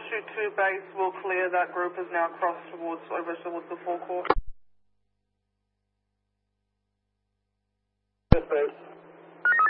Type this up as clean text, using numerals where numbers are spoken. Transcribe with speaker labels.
Speaker 1: Shoot 2 base will clear. That group has now crossed over towards the forecourt.
Speaker 2: Yes, base.